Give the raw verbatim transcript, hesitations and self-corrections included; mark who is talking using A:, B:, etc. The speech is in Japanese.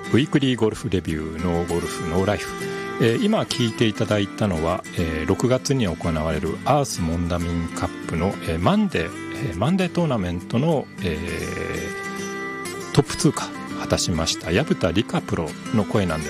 A: ウィークリーゴルフレビューのゴルフノーライフ、えー、今聞いていただいたのは、えー、ろくがつに行われるアースモンダミンカップの、えー、マンデー、えー、マンデートーナメントの、えー、トップ通過果たしました薮田理香プロの声なんです